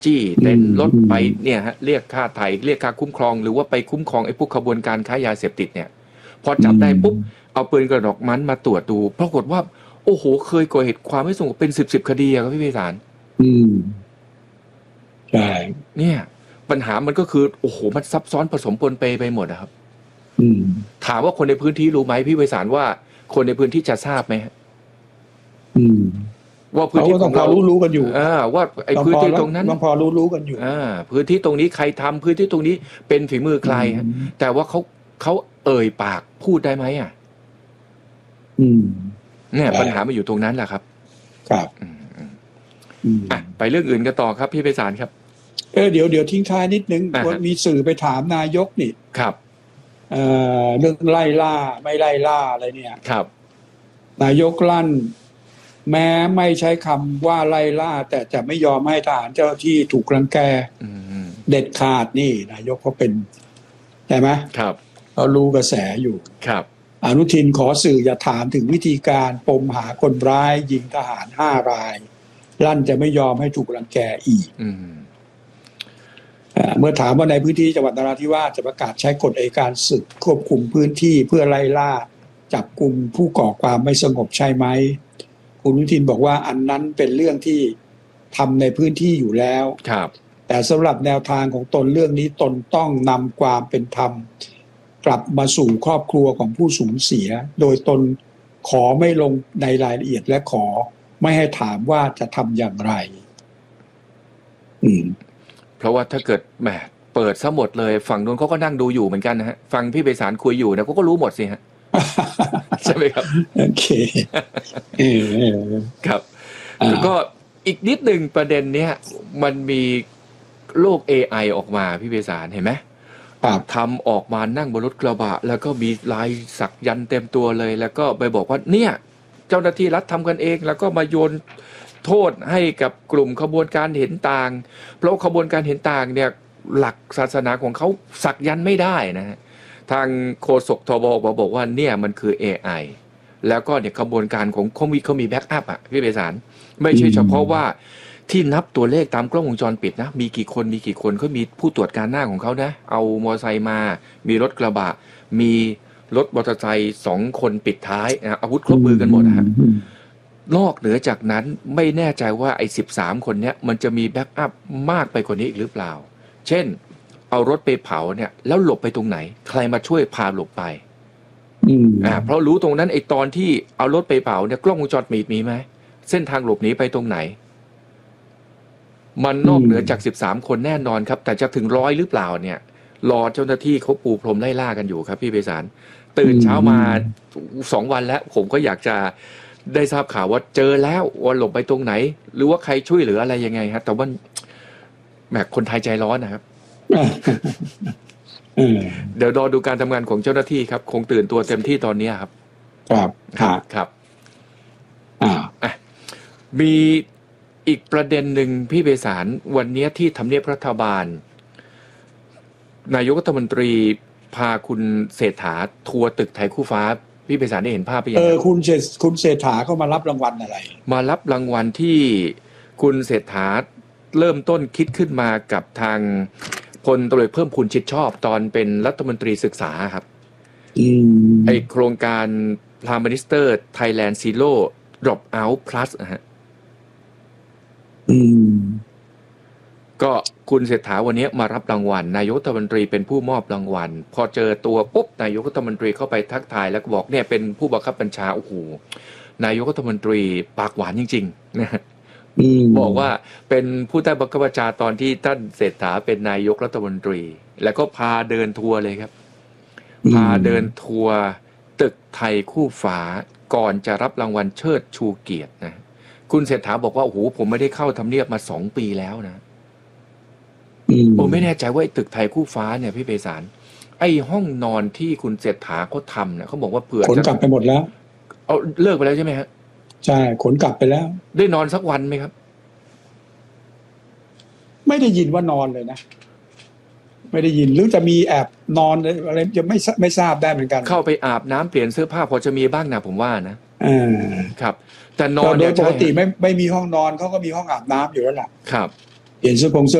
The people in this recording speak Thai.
จี้เต็นท์รถไปเนี่ยฮะเรียกค่าไถ่เรียกค่าคุ้มครองหรือว่าไปคุ้มครองไอ้พวกขบวนการค้ายาเสพติดเนี่ยพอจับได้ปุ๊บเอาปืนกระบอกมันมาตรวจดูปรากฏว่าโอ้โหเคยก่อเหตุความไม่สงบเป็น10คดีอะครับพี่ไพศาลใช่เนี่ยปัญหามันก็คือโอ้โหมันซับซ้อนผสมปนเปไปหมดนะครับถามว่าคนในพื้นที่รู้ไหมพี่ไพศาลว่าคนในพื้นที่จะทราบไหมว่าพื้นที่ของเรารู้กันอยู่ว่าไอ้พื้นที่ตรงนั้นต้องพอรู้กันอยู่พื้นที่ตรงนี้ใครทำพื้นที่ตรงนี้เป็นฝีมือใครฮะแต่ว่าเขาเอ่ยปากพูดได้ไหมอ่ะเนี่ยปัญหามันอยู่ตรงนั้นแหละครับครับไปเรื่องอื่นกันต่อครับพี่ไพศาลครับเดี๋ยวทิ้งท้ายนิดนึงว่ามีสื่อไปถามนายกนี่ครับเรื่องไล่ล่าไม่ไล่ล่าอะไรเนี่ยครับนายกลั่นแม้ไม่ใช้คำว่าไล่ล่าแต่จะไม่ยอมให้ทหารเจ้าที่ถูกรังแกเด็ดขาดนี่นายกเขาเป็นใช่ไหมครับเรารู้กระแสอยู่ครับอนุทินขอสื่ออย่าถามถึงวิธีการปมหาคนร้ายยิงทหาร5 รายลั่นจะไม่ยอมให้ถูกรังแกอีกเมื่อถามว่าในพื้นที่จังหวัดนราธิวาสจะประกาศใช้กฎอัยการศึกควบคุมพื้นที่เพื่อไล่ล่าจับกุมผู้ก่อความไม่สงบใช่ไหมคุณอนุทินบอกว่าอันนั้นเป็นเรื่องที่ทำในพื้นที่อยู่แล้วครับแต่สำหรับแนวทางของตนเรื่องนี้ตนต้องนำความเป็นธรรมกลับมาสู่ครอบครัวของผู้สูญเสียโดยตนขอไม่ลงในรายละเอียดและขอไม่ให้ถามว่าจะทำอย่างไรเพราะว่าถ้าเกิดแหมเปิดซะหมดเลยฝั่งนู้นเขาก็นั่งดูอยู่เหมือนกันนะฮะฟังพี่ไพศาลคุยอยู่นะเขาก็รู้หมดสิฮะใช่ไหมครับโอเคครับก็อีกนิดหนึ่งประเด็นเนี้ยมันมีโลก AI ออกมาพี่ไพศาลเห็นไหมทำออกมานั่งบนรถกระบะแล้วก็มีลายสักยันเต็มตัวเลยแล้วก็ไปบอกว่าเนี่ยเจ้าหน้าที่รัฐทำกันเองแล้วก็มาโยนโทษให้กับกลุ่มขบวนการเห็นต่างเพราะขบวนการเห็นต่างเนี่ยหลักศาสนาของเขาสักยันไม่ได้นะฮะทางโฆษกทบบอกว่าเนี่ยมันคือ AI แล้วก็เนี่ยขบวนการของเขามีแบ็กอัพอ่ะพี่ไพศาลไม่ใช่เฉพาะว่าที่นับตัวเลขตามกล้องวงจรปิดนะมีกี่คนเขามีผู้ตรวจการหน้าของเขานะเอามอเตอร์ไซค์มามีรถกระบะมีรถมอเตอร์ไซค์2 คนปิดท้ายนะอาวุธครบมือกันหมดนะฮะนอกเหนือจากนั้นไม่แน่ใจว่าไอ้13 คนเนี้ยมันจะมีแบ็กอัพมากไปกว่านี้อีกหรือเปล่าเช่นเอารถไปเผาเนี่ยแล้วหลบไปตรงไหนใครมาช่วยพาหลบไปเพราะรู้ตรงนั้นไอ้ตอนที่เอารถไปเผาเนี่ยกล้องวงจรปิดมีไหมเส้นทางหลบหนีไปตรงไหนมันนอกเหนือจาก13 คนแน่นอนครับแต่จะถึง100หรือเปล่าเนี่ยรอเจ้าหน้าที่เขาปูพรมไล่ล่ากันอยู่ครับพี่ไพศาลตื่นเช้ามา2 วันแล้วผมก็อยากจะได้ทราบข่าวว่าเจอแล้วว่าหลบไปตรงไหนหรือว่าใครช่วยเหลืออะไรยังไงฮะแต่ว่าแหมคนไทยใจร้อนนะครับเดี๋ยวรอดูการทำงานของเจ้าหน้าที่ครับคงตื่นตัวเต็มที่ตอนนี้ครับครับมีอีกประเด็นหนึ่งพี่ไพศาลวันนี้ที่ทำเนียบรัฐบาลนายกรัฐมนตรีพาคุณเศรษฐาทัวร์ตึกไทยคู่ฟ้าพี่ไพศาลได้เห็นภาพไปยังคุณเศรษฐาเข้ามารับรางวัลอะไรมารับรางวัลที่คุณเศรษฐาเริ่มต้นคิดขึ้นมากับทางพลตำรวจเพิ่มพูนชิดชอบตอนเป็นรัฐมนตรีศึกษาครับไอโครงการ Prime Minister Thailand Zero Dropout Plus นะฮะก็คุณเศรษฐาวันนี้มารับรางวัลนายกรัฐมนตรีเป็นผู้มอบรางวัลพอเจอตัวปุ๊บนายกรัฐมนตรีเข้าไปทักทายแล้วก็บอกเนี่ยเป็นผู้บังคับบัญชาโอ้โหนายกรัฐมนตรีปากหวานจริงๆนะบอกว่าเป็นผู้ใต้บังคับบัญชาตอนที่ท่านเศรษฐาเป็นนายกรัฐมนตรีแล้วก็พาเดินทัวร์เลยครับพาเดินทัวร์ตึกไทยคู่ฟ้าก่อนจะรับรางวัลเชิดชูเกียรตินะคุณเศรษฐาบอกว่าโอ้โหผมไม่ได้เข้าทำเนียบมา2 ปีแล้วนะผมไม่แน่ใจว่าตึกไทยคู่ฟ้าเนี่ยพี่ไพศาลไอ้ห้องนอนที่คุณเศรษฐาเขาทำเนี่ยเขาบอกว่าเผื่อขนกลับไปหมดแล้วเอาเลิกไปแล้วใช่ไหมฮะใช่ขนกลับไปแล้วได้นอนสักวันไหมครับไม่ได้ยินว่านอนเลยนะไม่ได้ยินหรือจะมีแอบนอนอะไรจะไม่ทราบได้เหมือนกันเข้าไปอาบน้ำเปลี่ยนเสื้อผ้าพอจะมีบ้างนะผมว่านะครับแต่นอนโดยปกติไม่มีห้องนอนเขาก็มีห้องอาบน้ำอยู่แล้วล่ะครับเปลี่ยนเสื้อ